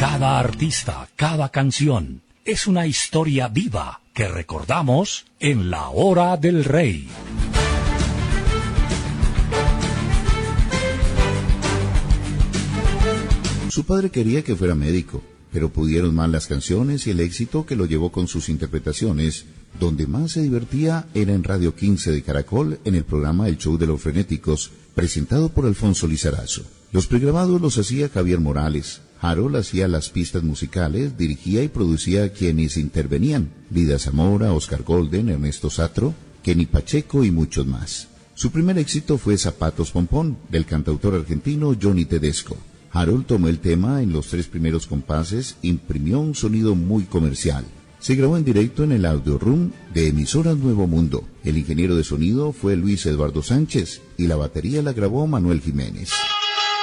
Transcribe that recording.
Cada artista, cada canción, es una historia viva que recordamos en La Hora del Rey. Su padre quería que fuera médico, pero pudieron más las canciones y el éxito que lo llevó con sus interpretaciones. Donde más se divertía era en Radio 15 de Caracol, en el programa El Show de los Frenéticos, presentado por Alfonso Lizarazo. Los pregrabados los hacía Javier Morales. Harold hacía las pistas musicales, dirigía y producía a quienes intervenían: Lida Zamora, Oscar Golden, Ernesto Satro, Kenny Pacheco y muchos más. Su primer éxito fue Zapatos Pompón, del cantautor argentino Johnny Tedesco. Harold tomó el tema en los 3 primeros compases, imprimió un sonido muy comercial. Se grabó en directo en el Audio Room de Emisoras Nuevo Mundo. El ingeniero de sonido fue Luis Eduardo Sánchez y la batería la grabó Manuel Jiménez.